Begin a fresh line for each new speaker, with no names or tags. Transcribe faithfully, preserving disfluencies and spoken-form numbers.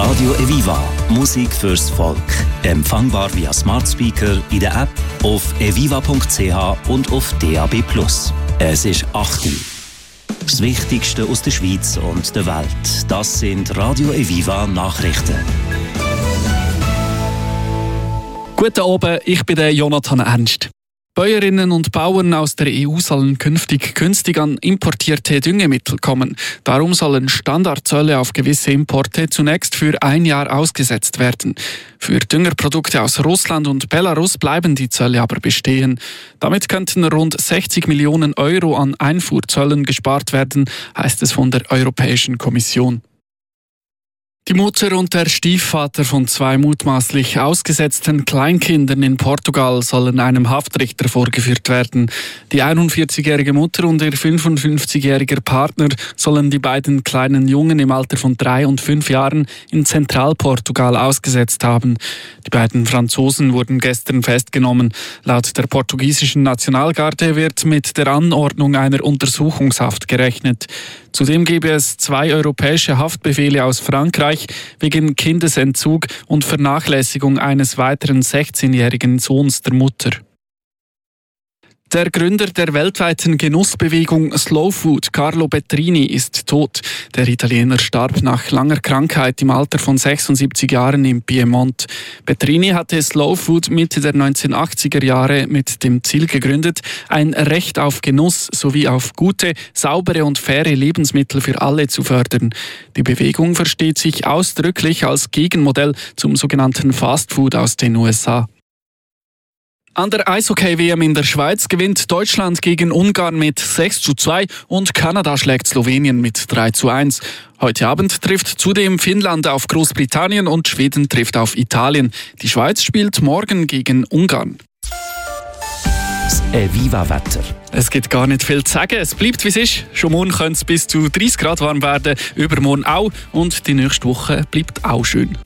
Radio Eviva. Musik fürs Volk. Empfangbar via Smart Speaker in der App, auf eviva punkt c h und auf D A B plus. Es ist acht Uhr. Das Wichtigste aus der Schweiz und der Welt. Das sind Radio Eviva Nachrichten.
Guten Abend, ich bin der Jonathan Ernst. Bäuerinnen und Bauern aus der E U sollen künftig günstig an importierte Düngemittel kommen. Darum sollen Standardzölle auf gewisse Importe zunächst für ein Jahr ausgesetzt werden. Für Düngerprodukte aus Russland und Belarus bleiben die Zölle aber bestehen. Damit könnten rund sechzig Millionen Euro an Einfuhrzöllen gespart werden, heißt es von der Europäischen Kommission. Die Mutter und der Stiefvater von zwei mutmaßlich ausgesetzten Kleinkindern in Portugal sollen einem Haftrichter vorgeführt werden. Die einundvierzigjährige Mutter und ihr fünfundfünfzigjähriger Partner sollen die beiden kleinen Jungen im Alter von drei und fünf Jahren in Zentralportugal ausgesetzt haben. Die beiden Franzosen wurden gestern festgenommen. Laut der portugiesischen Nationalgarde wird mit der Anordnung einer Untersuchungshaft gerechnet. Zudem gebe es zwei europäische Haftbefehle aus Frankreich wegen Kindesentzug und Vernachlässigung eines weiteren sechzehnjährigen Sohns der Mutter. Der Gründer der weltweiten Genussbewegung Slow Food, Carlo Petrini, ist tot. Der Italiener starb nach langer Krankheit im Alter von sechsundsiebzig Jahren im Piemont. Petrini hatte Slow Food Mitte der neunzehnhundertachtziger Jahre mit dem Ziel gegründet, ein Recht auf Genuss sowie auf gute, saubere und faire Lebensmittel für alle zu fördern. Die Bewegung versteht sich ausdrücklich als Gegenmodell zum sogenannten Fast Food aus den U S A. An der Eishockey-W M in der Schweiz gewinnt Deutschland gegen Ungarn mit sechs zu zwei und Kanada schlägt Slowenien mit drei zu eins. Heute Abend trifft zudem Finnland auf Großbritannien und Schweden trifft auf Italien. Die Schweiz spielt morgen gegen Ungarn.
Das Eviva-Wetter.
Es gibt gar nicht viel zu sagen. Es bleibt wie es ist. Schon morgen könnte es bis zu dreißig Grad warm werden, übermorgen auch und die nächste Woche bleibt auch schön.